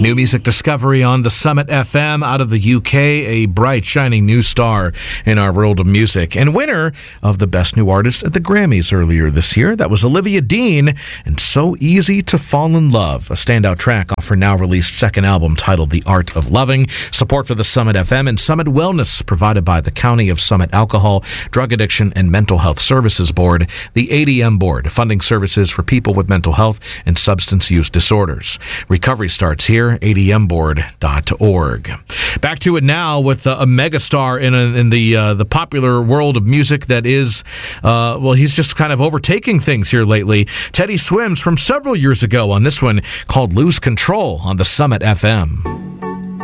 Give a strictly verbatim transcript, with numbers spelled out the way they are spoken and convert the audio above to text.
New music discovery on the Summit F M out of the U K, a bright, shining new star in our world of music, and winner of the Best New Artist at the Grammys earlier this year. That was Olivia Dean, and So Easy to Fall in Love, a standout track off her now-released second album titled The Art of Loving. Support for the Summit F M and Summit Wellness provided by the County of Summit Alcohol, Drug Addiction, and Mental Health Services Board, the A D M Board, funding services for people with mental health and substance use disorders. Recovery starts here, A D M board dot org. Back to it now with uh, a megastar in, a, in the uh, the popular world of music that is, uh, well, he's just kind of overtaking things here lately. Teddy Swims from several years ago on this one called Lose Control on the Summit F M.